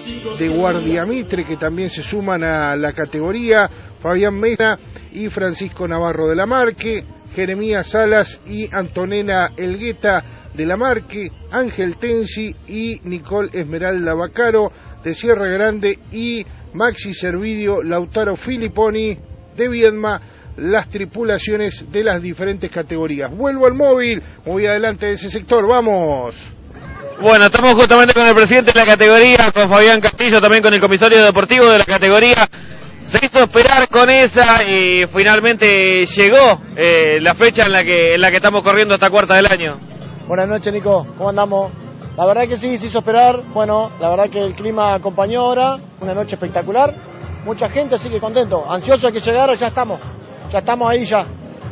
de Guardiamitre, que también se suman a la categoría, Fabián Mena y Francisco Navarro de la Marque, Jeremías Salas y Antonella Elgueta de la Marque, Ángel Tensi y Nicole Esmeralda Bacaro de Sierra Grande y Maxi Servidio, Lautaro Filipponi de Viedma, las tripulaciones de las diferentes categorías. Vuelvo al móvil, muy adelante de ese sector, vamos. Bueno, estamos justamente con el presidente de la categoría, con Fabián Castillo, también con el comisario deportivo de la categoría. Se hizo esperar con esa y finalmente llegó la fecha en la que estamos corriendo esta cuarta del año. Buenas noches, Nico, ¿cómo andamos? La verdad que sí, se hizo esperar. Bueno, la verdad que el clima acompañó ahora, una noche espectacular, mucha gente, así que contento, ansioso de que llegara, ya estamos ahí ya.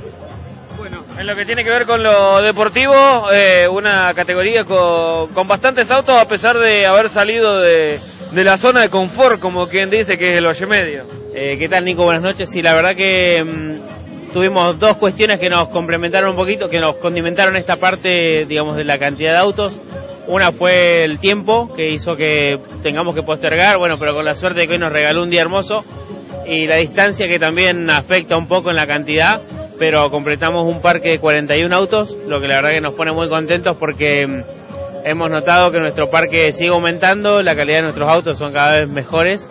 Bueno, en lo que tiene que ver con lo deportivo, una categoría con bastantes autos, a pesar de haber salido de la zona de confort, como quien dice, que es el Valle Medio. ¿Qué tal, Nico? Buenas noches. Sí, la verdad que tuvimos dos cuestiones que nos complementaron un poquito, que nos condimentaron esta parte, digamos, de la cantidad de autos. Una fue el tiempo, que hizo que tengamos que postergar, bueno, pero con la suerte de que hoy nos regaló un día hermoso, y la distancia, que también afecta un poco en la cantidad, pero completamos un parque de 41 autos, lo que la verdad que nos pone muy contentos porque hemos notado que nuestro parque sigue aumentando, la calidad de nuestros autos son cada vez mejores,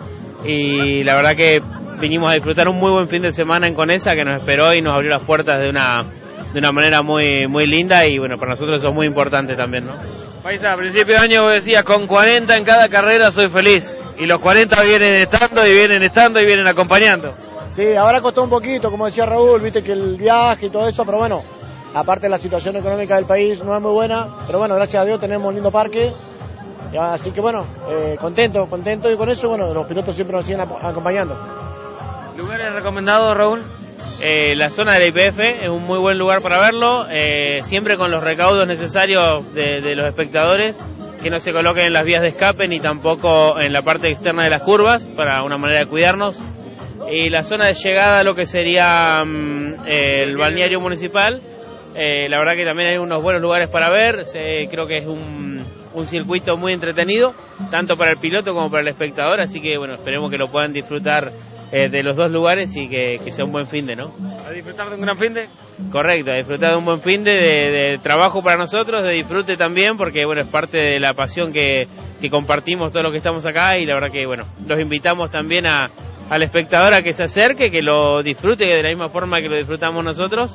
y la verdad que vinimos a disfrutar un muy buen fin de semana en Conesa, que nos esperó y nos abrió las puertas de una manera muy, muy linda, y bueno, para nosotros eso es muy importante también, ¿no? Paisa, a principio de año vos decías, con 40 en cada carrera soy feliz, y los 40 vienen estando y vienen acompañando. Sí, ahora costó un poquito, como decía Raúl, viste que el viaje y todo eso, pero bueno, aparte la situación económica del país no es muy buena, pero bueno, gracias a Dios tenemos un lindo parque, así que bueno, contento, y con eso, bueno, los pilotos siempre nos siguen acompañando. ¿Lugares recomendados, Raúl? La zona de la IPF es un muy buen lugar para verlo, siempre con los recaudos necesarios de los espectadores, que no se coloquen en las vías de escape ni tampoco en la parte externa de las curvas, para una manera de cuidarnos. Y la zona de llegada, lo que sería el balneario municipal, la verdad que también hay unos buenos lugares para ver, creo que es un circuito muy entretenido, tanto para el piloto como para el espectador, así que bueno, esperemos que lo puedan disfrutar de los dos lugares y que sea un buen finde, ¿no? ¿A disfrutar de un gran finde? Correcto, a disfrutar de un buen finde, de trabajo para nosotros, de disfrute también, porque bueno, es parte de la pasión que compartimos todos los que estamos acá, y la verdad que bueno, los invitamos también al espectador a que se acerque, que lo disfrute de la misma forma que lo disfrutamos nosotros,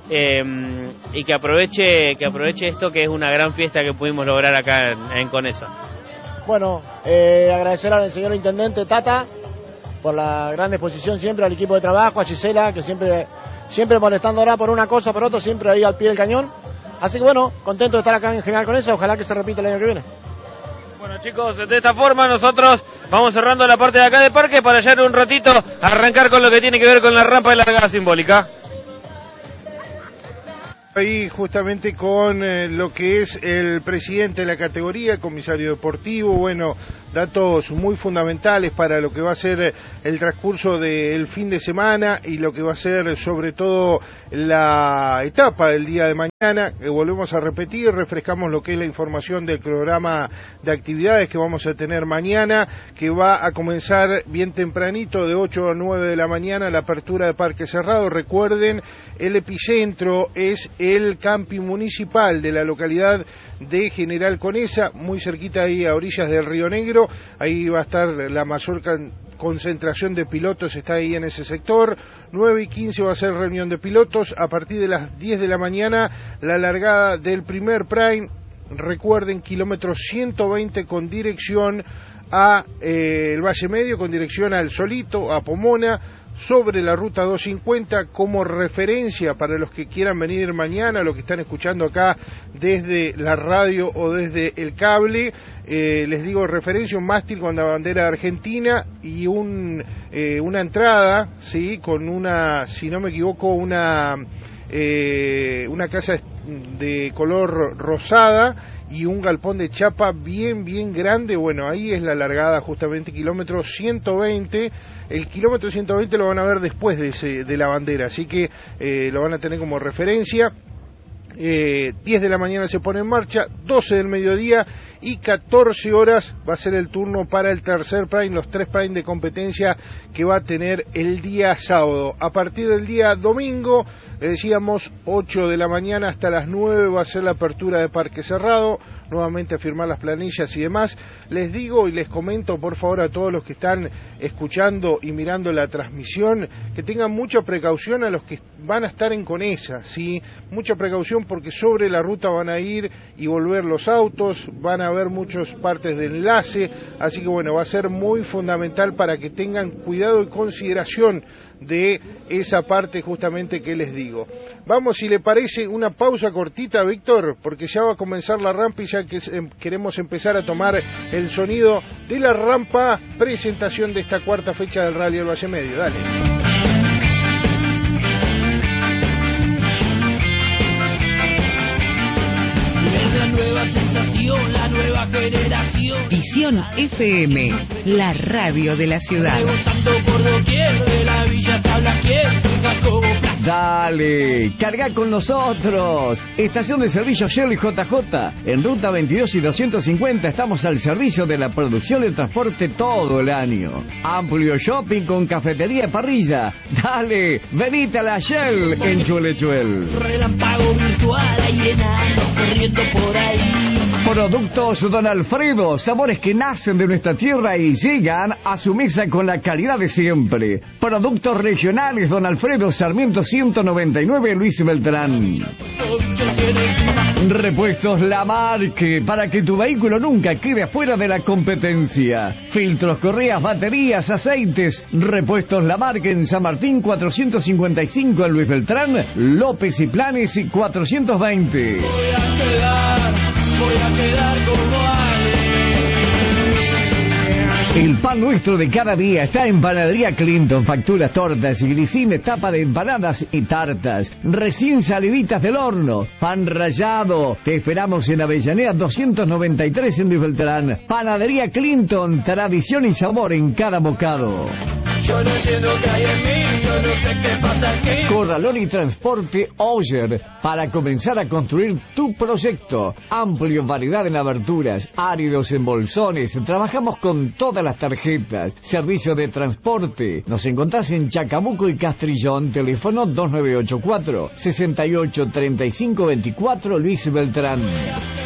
y que aproveche esto, que es una gran fiesta que pudimos lograr acá en Conesa. Bueno, agradecer al señor intendente Tata por la gran disposición siempre, al equipo de trabajo, a Gisela, que siempre molestándola por una cosa, por otra, siempre ahí al pie del cañón. Así que bueno, contento de estar acá en General Conesa, ojalá que se repita el año que viene. Bueno, chicos, de esta forma nosotros vamos cerrando la parte de acá del parque para ya en un ratito arrancar con lo que tiene que ver con la rampa de largada simbólica. Ahí justamente con lo que es el presidente de la categoría, el comisario deportivo, bueno, datos muy fundamentales para lo que va a ser el transcurso del fin de semana y lo que va a ser sobre todo la etapa del día de mañana. Volvemos a repetir, refrescamos lo que es la información del programa de actividades que vamos a tener mañana, que va a comenzar bien tempranito, de 8 a 9 de la mañana, la apertura de Parque Cerrado. Recuerden, el epicentro es el camping municipal de la localidad de General Conesa, muy cerquita ahí a orillas del Río Negro. Ahí va a estar la mayor concentración de pilotos, está ahí en ese sector. 9:15 va a ser reunión de pilotos. A partir de las 10 de la mañana, la largada del primer Prime. Recuerden, kilómetro 120 con dirección a el Valle Medio, con dirección al Solito, a Pomona, sobre la ruta 250, como referencia para los que quieran venir mañana, los que están escuchando acá desde la radio o desde el cable. Les digo, referencia, un mástil con la bandera de Argentina y una entrada, sí, con una, si no me equivoco, una casa de color rosada y un galpón de chapa bien grande. Bueno, ahí es la largada, justamente, kilómetro 120. El kilómetro 120 lo van a ver después de la bandera, así que lo van a tener como referencia. 10 de la mañana se pone en marcha, 12 del mediodía y 14 horas va a ser el turno para el tercer prime, los 3 prime de competencia que va a tener el día sábado. A partir del día domingo, le decíamos 8 de la mañana hasta las 9 va a ser la apertura de Parque Cerrado, nuevamente a firmar las planillas y demás. Les digo y les comento por favor a todos los que están escuchando y mirando la transmisión, que tengan mucha precaución a los que van a estar en Conesa, ¿sí? Mucha precaución porque sobre la ruta van a ir y volver los autos, van a haber muchas partes de enlace, así que bueno, va a ser muy fundamental para que tengan cuidado y consideración de esa parte justamente que les digo. Vamos, si le parece, una pausa cortita, Víctor, porque ya va a comenzar la rampa y ya que queremos empezar a tomar el sonido de la rampa, presentación de esta cuarta fecha del Rally del Valle Medio. Dale. La nueva sensación, la nueva generación. Visión FM, la radio de la ciudad. Por doquier, de la villa Sablaquier, Jacobo. Dale, carga con nosotros. Estación de servicio Shell JJ. En ruta 22 y 250 estamos al servicio de la producción y transporte todo el año. Amplio shopping con cafetería y parrilla. Dale, venite a la Shell en Chuelechuel. Relámpago virtual ahí enano, corriendo por ahí. Productos Don Alfredo, sabores que nacen de nuestra tierra y llegan a su mesa con la calidad de siempre. Productos regionales Don Alfredo, Sarmiento 199, Luis Beltrán. Repuestos Lamarque, para que tu vehículo nunca quede afuera de la competencia. Filtros, correas, baterías, aceites. Repuestos Lamarque en San Martín 455, en Luis Beltrán, López y Planes 420. Voy a quedar como Ale. El pan nuestro de cada día está en Panadería Clinton. Facturas, tortas y grisines, tapa de empanadas y tartas. Recién saliditas del horno. Pan rallado. Te esperamos en Avellaneda 293 en Luis Beltrán. Panadería Clinton. Tradición y sabor en cada bocado. Yo no entiendo qué hay en mí, yo no sé qué pasa aquí. Corralón y Transporte Oyer, para comenzar a construir tu proyecto. Amplio variedad en aberturas, áridos en bolsones. Trabajamos con todas las tarjetas. Servicio de transporte. Nos encontrás en Chacabuco y Castrillón. Teléfono 2984 683524, Luis Beltrán.